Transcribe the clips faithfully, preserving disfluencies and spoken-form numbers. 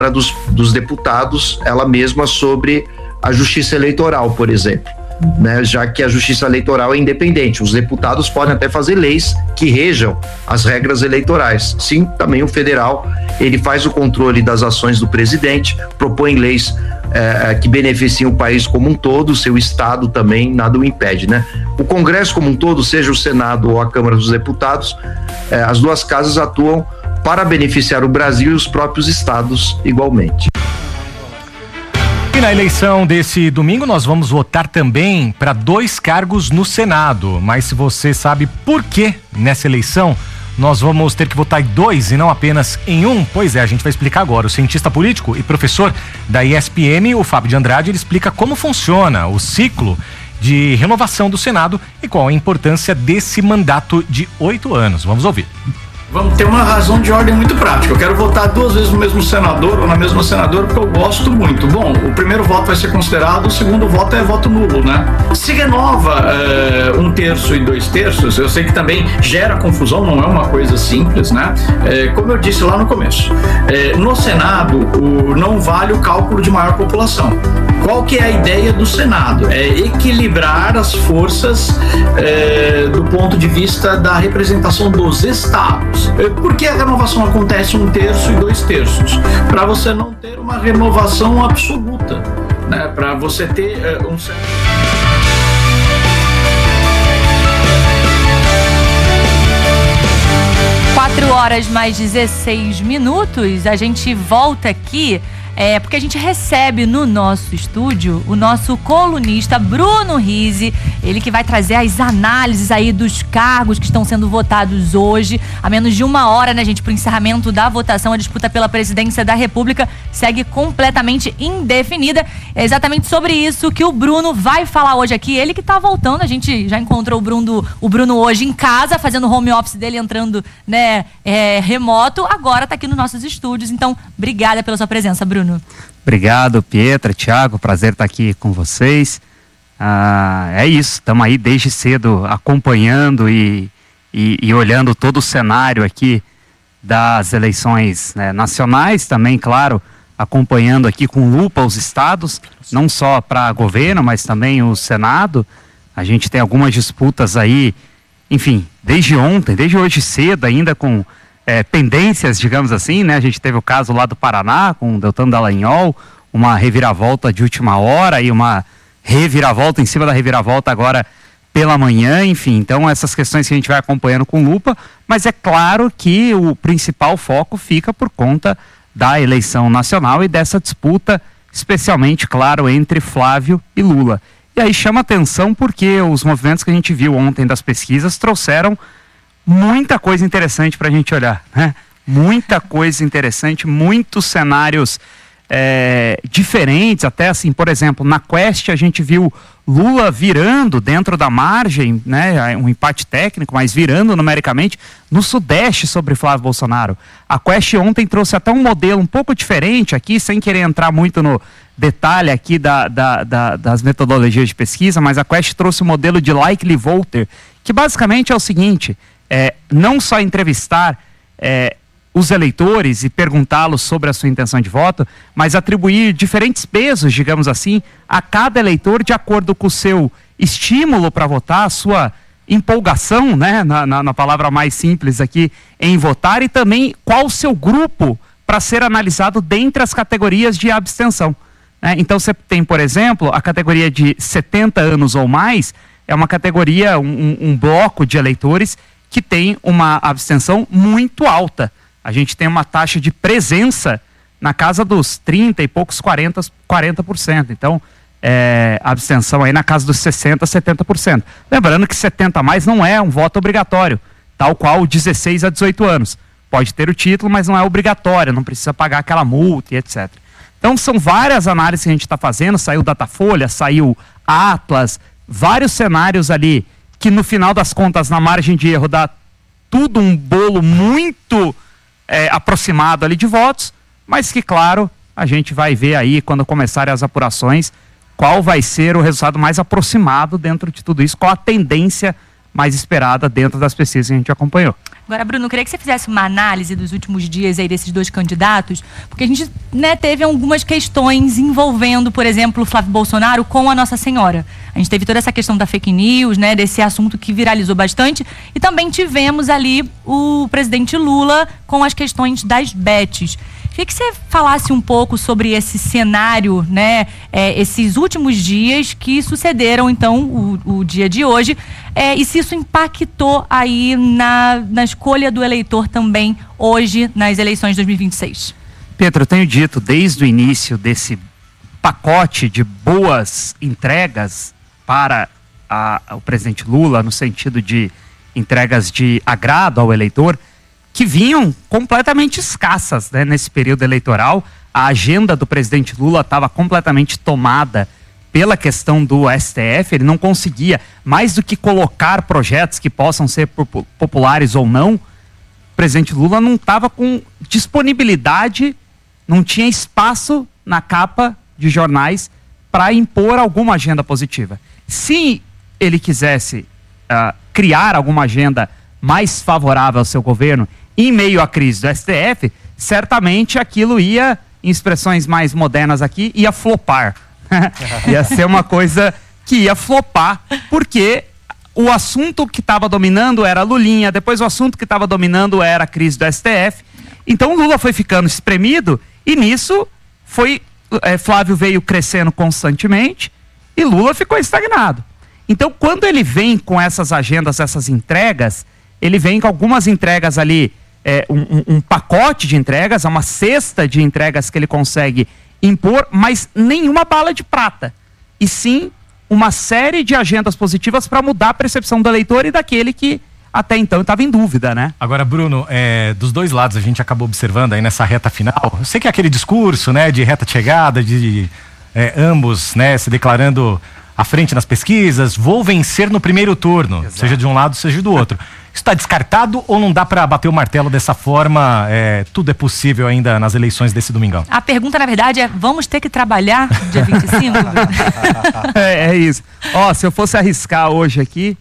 dos, dos Deputados, ela mesma, sobre a Justiça Eleitoral, por exemplo. Né, já que a Justiça Eleitoral é independente, os deputados podem até fazer leis que rejam as regras eleitorais. Sim, também o federal, ele faz o controle das ações do presidente, propõe leis eh, que beneficiam o país como um todo, o seu estado também, nada o impede, né? O Congresso como um todo, seja o Senado ou a Câmara dos Deputados, eh, as duas casas atuam para beneficiar o Brasil e os próprios estados igualmente. E na eleição desse domingo nós vamos votar também para dois cargos no Senado, mas se você sabe por que nessa eleição nós vamos ter que votar em dois e não apenas em um, pois é, a gente vai explicar agora. O cientista político e professor da E S P M, o Fábio de Andrade, ele explica como funciona o ciclo de renovação do Senado e qual a importância desse mandato de oito anos. Vamos ouvir. Vamos ter uma razão de ordem muito prática. Eu quero votar duas vezes no mesmo senador ou na mesma senadora porque eu gosto muito. Bom, o primeiro voto vai ser considerado, o segundo voto é voto nulo, né? Se renova é, um terço e dois terços, eu sei que também gera confusão, não é uma coisa simples, né? É, como eu disse lá no começo, é, no Senado o, não vale o cálculo de maior população. Qual que é a ideia do Senado? É equilibrar as forças é, do ponto de vista da representação dos estados. Por que a renovação acontece um terço e dois terços? Para você não ter uma renovação absoluta, né? Para você ter uh, um... quatro horas mais dezesseis minutos, a gente volta aqui. É, porque a gente recebe no nosso estúdio o nosso colunista Bruno Rizzi, ele que vai trazer as análises aí dos cargos que estão sendo votados hoje, a menos de uma hora, né, gente, para o encerramento da votação. A disputa pela presidência da República segue completamente indefinida. É exatamente sobre isso que o Bruno vai falar hoje aqui. Ele que tá voltando, a gente já encontrou o Bruno, o Bruno hoje em casa, fazendo o home office dele, entrando, né, é, remoto, agora tá aqui nos nossos estúdios. Então, obrigada pela sua presença, Bruno. Obrigado, Pietra, Thiago, prazer estar aqui com vocês. Ah, é isso, estamos aí desde cedo acompanhando e, e, e olhando todo o cenário aqui das eleições, né, nacionais, também, claro, acompanhando aqui com lupa os estados, não só para governo, mas também o Senado. A gente tem algumas disputas aí, enfim, desde ontem, desde hoje cedo ainda com É, pendências, digamos assim, né? A gente teve o caso lá do Paraná com o Deltan Dallagnol, uma reviravolta de última hora e uma reviravolta em cima da reviravolta agora pela manhã, enfim. Então essas questões que a gente vai acompanhando com lupa, mas é claro que o principal foco fica por conta da eleição nacional e dessa disputa, especialmente, claro, entre Flávio e Lula. E aí chama atenção porque os movimentos que a gente viu ontem das pesquisas trouxeram muita coisa interessante para a gente olhar, né? Muita coisa interessante, muitos cenários é, diferentes, até assim, por exemplo, na Quest a gente viu Lula virando dentro da margem, né? Um empate técnico, mas virando numericamente no Sudeste sobre Flávio Bolsonaro. A Quest ontem trouxe até um modelo um pouco diferente aqui, sem querer entrar muito no detalhe aqui da, da, da, das metodologias de pesquisa, mas a Quest trouxe o modelo de likely voter, que basicamente é o seguinte: É, não só entrevistar é, os eleitores e perguntá-los sobre a sua intenção de voto, mas atribuir diferentes pesos, digamos assim, a cada eleitor de acordo com o seu estímulo para votar, a sua empolgação, né, na, na, na palavra mais simples aqui, em votar, e também qual o seu grupo para ser analisado dentre as categorias de abstenção. Né? Então você tem, por exemplo, a categoria de setenta anos ou mais, é uma categoria, um, um bloco de eleitores que tem uma abstenção muito alta. A gente tem uma taxa de presença na casa dos trinta e poucos, quarenta por cento. Então, é, a abstenção aí na casa dos sessenta, setenta por cento. Lembrando que setenta a mais não é um voto obrigatório, tal qual dezesseis a dezoito anos. Pode ter o título, mas não é obrigatório, não precisa pagar aquela multa e etcétera. Então, são várias análises que a gente está fazendo, saiu Datafolha, saiu Atlas, vários cenários ali que no final das contas, na margem de erro, dá tudo um bolo muito é, aproximado ali de votos, mas que, claro, a gente vai ver aí, quando começarem as apurações, qual vai ser o resultado mais aproximado dentro de tudo isso, qual a tendência mais esperada dentro das pesquisas que a gente acompanhou. Agora, Bruno, eu queria que você fizesse uma análise dos últimos dias aí desses dois candidatos, porque a gente, né, teve algumas questões envolvendo, por exemplo, o Flávio Bolsonaro com a Nossa Senhora. A gente teve toda essa questão da fake news, né, desse assunto que viralizou bastante, e também tivemos ali o presidente Lula com as questões das bets. Queria que você falasse um pouco sobre esse cenário, né, é, esses últimos dias que sucederam, então, o, o dia de hoje, é, e se isso impactou aí na, na escolha do eleitor também hoje nas eleições de dois mil e vinte e seis. Pedro, eu tenho dito desde o início desse pacote de boas entregas para a, o presidente Lula, no sentido de entregas de agrado ao eleitor, que vinham completamente escassas, né, nesse período eleitoral. A agenda do presidente Lula estava completamente tomada pela questão do S T F. Ele não conseguia, mais do que colocar projetos que possam ser populares ou não, o presidente Lula não estava com disponibilidade, não tinha espaço na capa de jornais para impor alguma agenda positiva. Se ele quisesse uh, criar alguma agenda mais favorável ao seu governo em meio à crise do S T F, certamente aquilo ia, em expressões mais modernas aqui, ia flopar. Ia ser uma coisa que ia flopar, porque o assunto que estava dominando era Lulinha, depois o assunto que estava dominando era a crise do S T F. Então Lula foi ficando espremido e nisso foi, é, Flávio veio crescendo constantemente e Lula ficou estagnado. Então quando ele vem com essas agendas, essas entregas, ele vem com algumas entregas ali, é, um, um, um pacote de entregas, uma cesta de entregas que ele consegue impor, mas nenhuma bala de prata. E sim uma série de agendas positivas para mudar a percepção do eleitor e daquele que até então estava em dúvida, né? Agora, Bruno, é, dos dois lados a gente acabou observando aí nessa reta final. Eu sei que é aquele discurso, né, de reta de chegada, de é, ambos, né, se declarando à frente nas pesquisas, vou vencer no primeiro turno, exato, seja de um lado, seja do outro. Isso está descartado ou não dá para bater o martelo dessa forma? É, tudo é possível ainda nas eleições desse domingão? A pergunta, na verdade, é: vamos ter que trabalhar dia vinte e cinco? é, é isso. Ó, se eu fosse arriscar hoje aqui,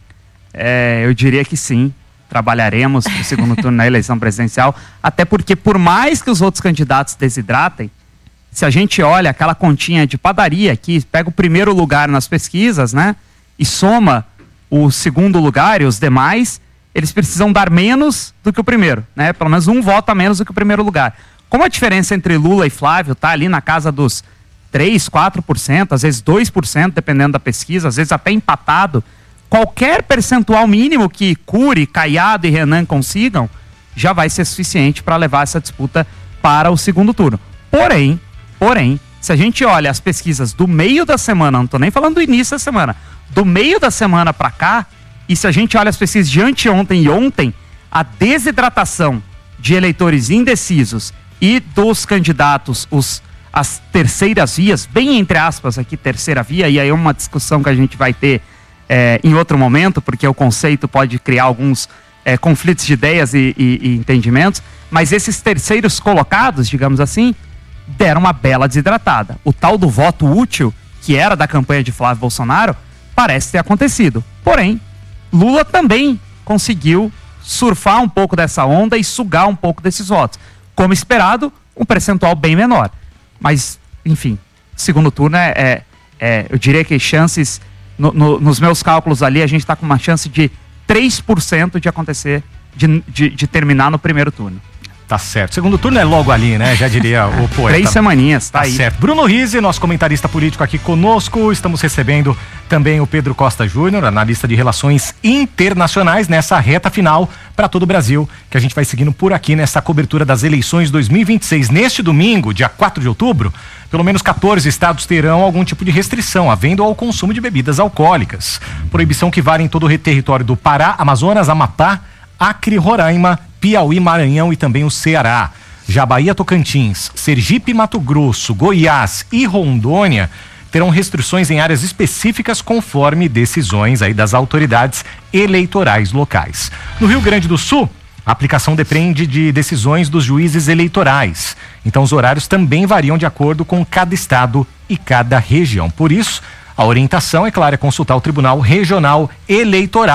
é, eu diria que sim. Trabalharemos no segundo turno na eleição presidencial, até porque, por mais que os outros candidatos desidratem, se a gente olha aquela continha de padaria que pega o primeiro lugar nas pesquisas, né, e soma o segundo lugar e os demais, eles precisam dar menos do que o primeiro, né? Pelo menos um voto a menos do que o primeiro lugar. Como a diferença entre Lula e Flávio está ali na casa dos três, quatro por cento, às vezes dois por cento, dependendo da pesquisa, às vezes até empatado, qualquer percentual mínimo que Cury, Caiado e Renan consigam, já vai ser suficiente para levar essa disputa para o segundo turno. Porém, porém, se a gente olha as pesquisas do meio da semana, não estou nem falando do início da semana, do meio da semana para cá, e se a gente olha as pesquisas de anteontem e ontem, a desidratação de eleitores indecisos e dos candidatos, os, as terceiras vias, bem entre aspas aqui, terceira via, e aí é uma discussão que a gente vai ter é, em outro momento, porque o conceito pode criar alguns é, conflitos de ideias e, e, e entendimentos, mas esses terceiros colocados, digamos assim, deram uma bela desidratada. O tal do voto útil, que era da campanha de Flávio Bolsonaro, parece ter acontecido. Porém, Lula também conseguiu surfar um pouco dessa onda e sugar um pouco desses votos. Como esperado, um percentual bem menor. Mas, enfim, segundo turno é, é, é eu diria que chances, no, no, nos meus cálculos ali, a gente está com uma chance de três por cento de acontecer, de, de, de terminar no primeiro turno. Tá certo. Segundo turno é logo ali, né? Já diria o poeta. Três semaninhas, tá, tá aí. Certo. Bruno Rizzi, nosso comentarista político aqui conosco. Estamos recebendo também o Pedro Costa Júnior, analista de relações internacionais, nessa reta final para todo o Brasil, que a gente vai seguindo por aqui nessa cobertura das eleições dois mil e vinte e seis. Neste domingo, dia quatro de outubro, pelo menos quatorze estados terão algum tipo de restrição à venda ou ao consumo de bebidas alcoólicas. Proibição que vale em todo o território do Pará, Amazonas, Amapá, Acre, Roraima, Piauí, Maranhão e também o Ceará. Já Bahia, Tocantins, Sergipe, Mato Grosso, Goiás e Rondônia terão restrições em áreas específicas conforme decisões aí das autoridades eleitorais locais. No Rio Grande do Sul, a aplicação depende de decisões dos juízes eleitorais. Então os horários também variam de acordo com cada estado e cada região. Por isso, a orientação, é claro, é consultar o Tribunal Regional Eleitoral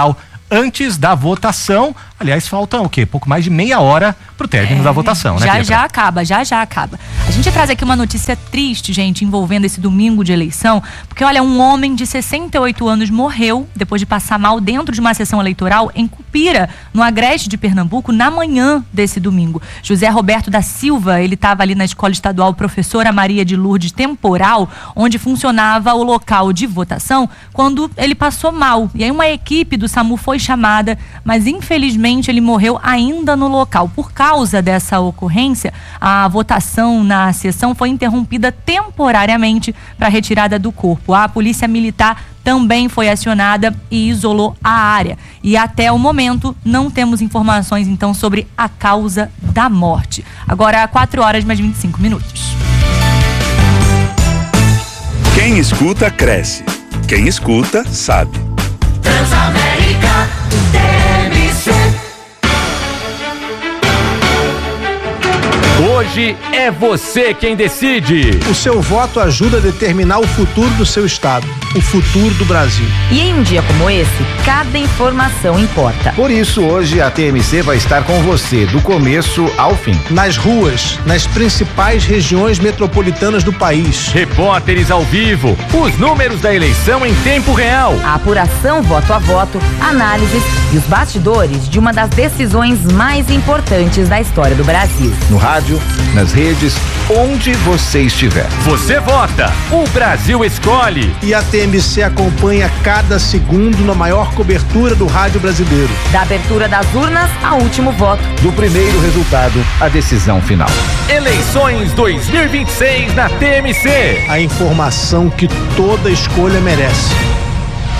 antes da votação. Aliás, falta o quê? Pouco mais de meia hora pro término é, da votação, né, Já, Pietra? já acaba, já, já acaba. A gente traz aqui uma notícia triste, gente, envolvendo esse domingo de eleição, porque, olha, um homem de sessenta e oito anos morreu depois de passar mal dentro de uma sessão eleitoral em Cupira, no Agreste de Pernambuco, na manhã desse domingo. José Roberto da Silva, ele estava ali na Escola Estadual Professora Maria de Lourdes Temporal, onde funcionava o local de votação, quando ele passou mal. E aí uma equipe do SAMU foi chamada, mas infelizmente ele morreu ainda no local. Por causa dessa ocorrência, a votação na sessão foi interrompida temporariamente para retirada do corpo. A polícia militar também foi acionada e isolou a área. E até o momento não temos informações então sobre a causa da morte. Agora, quatro horas mais vinte e cinco minutos. Quem escuta, cresce. Quem escuta, sabe. Transamérica T M C. Hoje é você quem decide. O seu voto ajuda a determinar o futuro do seu estado, o futuro do Brasil. E em um dia como esse, cada informação importa. Por isso, hoje a T M C vai estar com você, do começo ao fim. Nas ruas, nas principais regiões metropolitanas do país. Repórteres ao vivo, os números da eleição em tempo real. A apuração voto a voto, análises e os bastidores de uma das decisões mais importantes da história do Brasil. No rádio, nas redes, onde você estiver. Você vota, o Brasil escolhe. E a T M C acompanha cada segundo na maior cobertura do rádio brasileiro. Da abertura das urnas ao último voto. Do primeiro resultado à decisão final. Eleições dois mil e vinte e seis na T M C. A informação que toda escolha merece.